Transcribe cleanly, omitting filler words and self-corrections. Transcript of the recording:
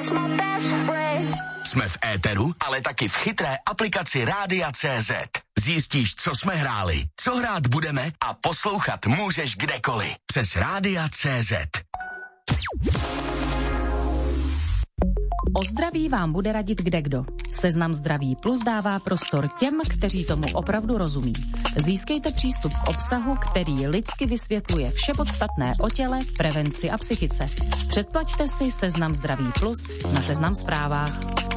Jsme v éteru, ale taky v chytré aplikaci Rádia.cz. Zjistíš, co jsme hráli, co hrát budeme a poslouchat můžeš kdekoliv. Přes Rádia.cz. O zdraví vám bude radit kdekdo. Seznam Zdraví Plus dává prostor těm, kteří tomu opravdu rozumí. Získejte přístup k obsahu, který lidsky vysvětluje vše podstatné o těle, prevenci a psychice. Předplaťte si Seznam Zdraví Plus na Seznam Zprávách.